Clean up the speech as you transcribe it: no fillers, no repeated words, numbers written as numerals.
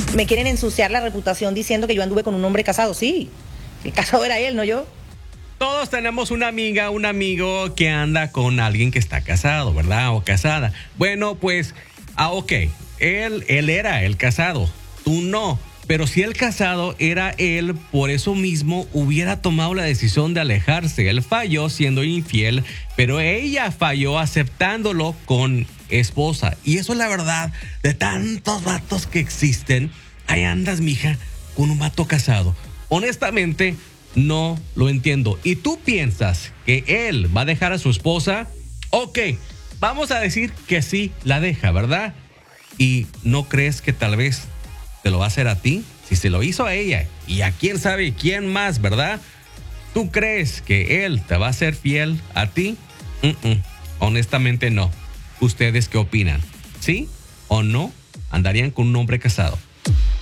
Me quieren ensuciar la reputación diciendo que yo anduve con un hombre casado. Sí, el casado era él, no yo. Todos tenemos una amiga, un amigo que anda con alguien que está casado, ¿verdad? O casada. Bueno, pues, ok, él era el casado, tú no. Pero si el casado era él, por eso mismo hubiera tomado la decisión de alejarse. Él falló siendo infiel, pero ella falló aceptándolo con esposa. Y eso es la verdad de tantos vatos que existen. Ahí andas, mija, con un vato casado. Honestamente, no lo entiendo. ¿Y tú piensas que él va a dejar a su esposa? Ok, vamos a decir que sí la deja, ¿verdad? ¿Y no crees que tal vez te lo va a hacer a ti? Si se lo hizo a ella y a quién sabe quién más, ¿verdad? ¿Tú crees que él te va a ser fiel a ti? Honestamente no. ¿Ustedes qué opinan? ¿Sí o no andarían con un hombre casado?